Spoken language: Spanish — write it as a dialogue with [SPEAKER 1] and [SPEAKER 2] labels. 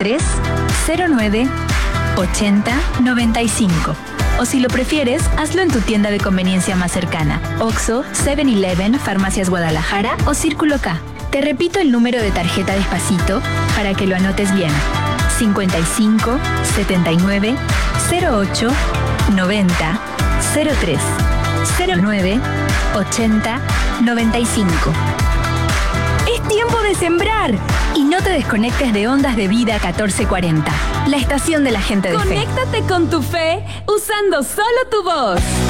[SPEAKER 1] 03 09 80 95. O si lo prefieres, hazlo en tu tienda de conveniencia más cercana. Oxxo, 7-Eleven, Farmacias Guadalajara o Círculo K. Te repito el número de tarjeta despacito para que lo anotes bien. 55 79 08 90 03 09 80 95. Es tiempo de sembrar y no te desconectes de Ondas de Vida 1440, la estación de la gente de fe.
[SPEAKER 2] Conéctate con tu fe usando solo tu voz.